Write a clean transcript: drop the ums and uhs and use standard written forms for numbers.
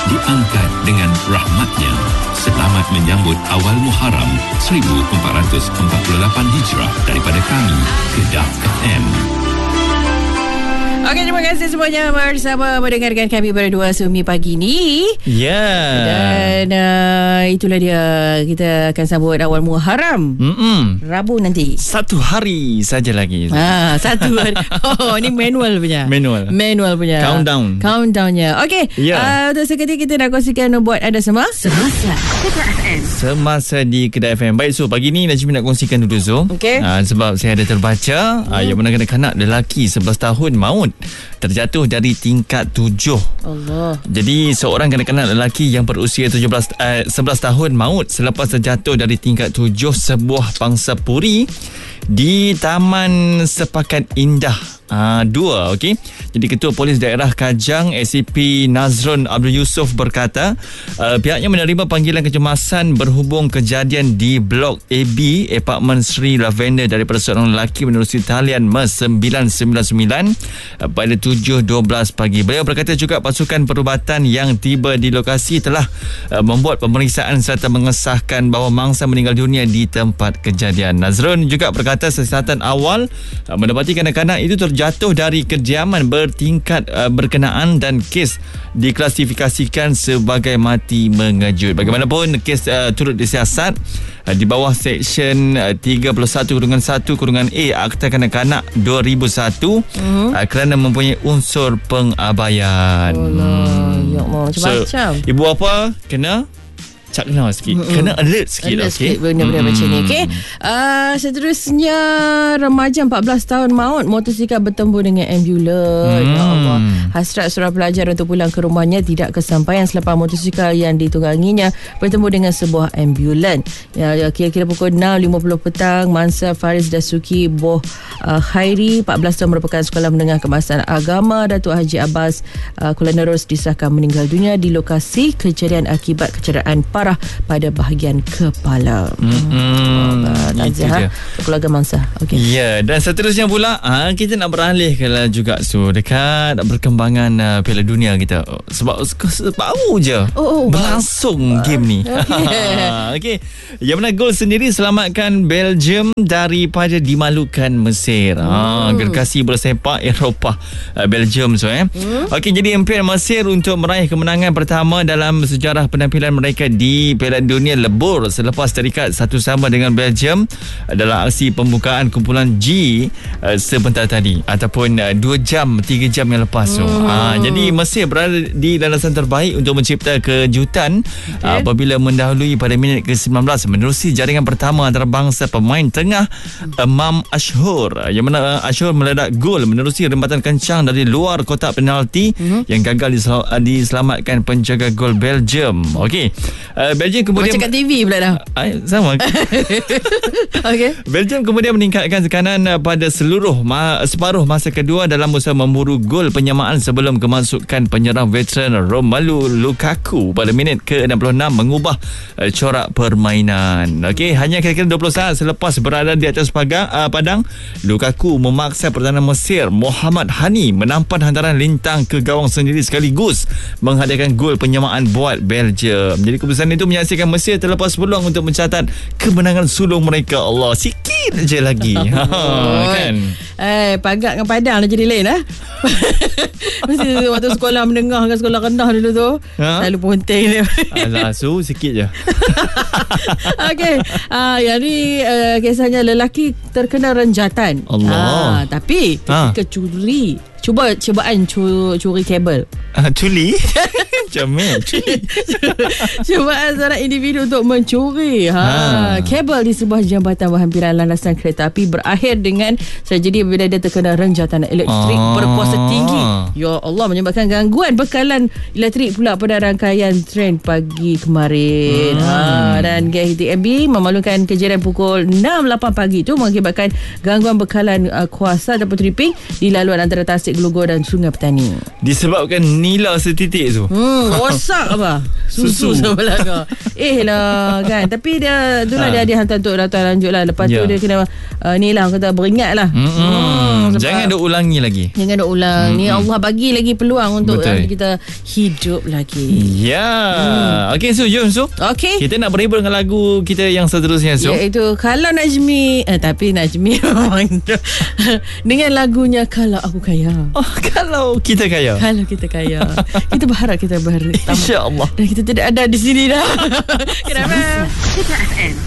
diangkat dengan rahmatnya. Selamat menyambut awal Muharram 1448 Hijrah daripada kami, Kedah FM. Okey, terima kasih semuanya bersama mendengarkan kami berdua Sumi pagi ni. Dan itulah dia, kita akan sambut awal Muharram. Rabu nanti. 1 hari saja lagi. 1 hari. Oh, ni manual punya. Manual punya. Countdownnya. Okey. Untuk seketika kita nak kongsikan buat anda semua semasa Kedah FM. Semasa di Kedah FM. Baik, so pagi ni Najmi nak kongsikan dulu, so. Okey. Sebab saya ada terbaca yang mana kanak-kanak lelaki 11 tahun maut terjatuh dari tingkat 7. Allah. Jadi seorang kanak-kanak lelaki yang berusia 11 tahun maut selepas terjatuh dari tingkat 7 sebuah pangsa puri di Taman Sepakat Indah 2. Okey. Jadi Ketua Polis Daerah Kajang ACP Nazrun Abdul Yusof berkata pihaknya menerima panggilan kecemasan berhubung kejadian di Blok AB Apartmen Sri Lavender daripada seorang lelaki menerusi talian MES 999 pada 7.12 pagi. Beliau berkata juga pasukan perubatan yang tiba di lokasi telah membuat pemeriksaan serta mengesahkan bahawa mangsa meninggal dunia di tempat kejadian. Nazrun juga berkata siasatan awal mendapati kanak-kanak itu terjatuh dari kediaman bertingkat berkenaan dan kes diklasifikasikan sebagai mati mengejut. Bagaimanapun kes turut disiasat di bawah Seksyen 31-1-A Akta Kanak-Kanak 2001 kerana mempunyai unsur pengabaian. Ya Allah, macam-macam. So, ibu apa kena cakna sikit, kena alert sikit. Alert sikit benda-benda macam ni. Okay. Seterusnya, remaja 14 tahun maut motosikal bertembur dengan ambulan. Ya Allah. Hasrat seorang pelajar untuk pulang ke rumahnya tidak kesampaian selepas motosikal yang ditungganginya bertembur dengan sebuah ambulan. Kira-kira pukul 6.50 petang, Mansa Faris Dasuki Boh Khairi, 14 tahun, merupakan sekolah menengah kebangsaan agama Datuk Haji Abbas Kuala Nerus, disahkan meninggal dunia di lokasi kejadian akibat kecederaan parah pada bahagian kepala. Takziah keluarga mangsa. Okey. Ya, dan seterusnya pula kita nak beralih juga dekat perkembangan Piala Dunia kita. Sebab baru je berlangsung game ni. Okey. Yang mana gol sendiri selamatkan Belgium daripada dimalukan Mesir. Gergasi bola sepak Eropah Belgium, so Okey, jadi impian Mesir untuk meraih kemenangan pertama dalam sejarah penampilan mereka di Piala Dunia lebur selepas terikat 1-1 dengan Belgium dalam aksi pembukaan kumpulan G sebentar tadi, ataupun 3 jam yang lepas tu. Jadi Mesir berada di landasan terbaik untuk mencipta kejutan apabila mendahului pada minit ke-19 menerusi jaringan pertama antarabangsa pemain tengah Imam Ashur, yang mana Ashur meledak gol menerusi rembatan kencang dari luar kotak penalti yang gagal diselamatkan penjaga gol Belgium. Okey. Belgium kemudian macam kat TV pula dah. Sama. Okay. Belgium kemudian meningkatkan tekanan pada separuh masa kedua dalam usaha memburu gol penyamaan sebelum kemasukan penyerang veteran Romelu Lukaku pada minit ke-66 mengubah corak permainan. Okey, hanya kira-kira 20 saat selepas berada di atas padang, Lukaku memaksa perdana Mesir Mohamed Hani menampan hantaran lintang ke gawang sendiri sekaligus menghadiahkan gol penyamaan buat Belgium. Jadi keputusan itu menyaksikan Mesir terlepas peluang untuk mencatat kemenangan sulung mereka. Allah, sikit je lagi. Kan? Pagak dengan Padang dah jadi lain Mesti waktu sekolah menengah dengan sekolah rendah dulu tu selalu ponteng dia. Alah, sikit je. Okey. Yang ni kisahnya lelaki terkena renjatan. Allah. Tapi ketika cubaan curi kabel. Culi? Macam Cubaan seorang individu untuk mencuri kabel di sebuah jambatan berhampiran landasan kereta api berakhir dengan tragedi bila dia terkena renjatan elektrik berkuasa tinggi. Ya Allah, menyebabkan gangguan bekalan elektrik pula pada rangkaian tren pagi kemarin. Dan KTMB memaklumkan kejadian pukul 6.08 pagi itu mengakibatkan gangguan bekalan kuasa ataupun tripping di laluan antara Tasik Belugor dan Sungai Petani. Disebabkan nila setitik tu. Rosak apa? Susu sama lah kau. Lah kan. Tapi dia itulah dia hantar untuk datang lanjut lah. Lepas tu dia kena ni lah kata beringat lah. Jangan duk ulangi lagi. Jangan duk ulang. Ni Allah bagi lagi peluang untuk kita hidup lagi. Ya. Okey Su, jom Su. Okey. Kita nak berhibur dengan lagu kita yang seterusnya Su. Iaitu Kalau Najmi tapi Najmi dengan lagunya Kalau Aku Kaya. Kalau kita kaya. Kalau kita kaya. Kita berharap kita InsyaAllah. Dan kita tidak ada di sini dah. Kenapa? Kita FM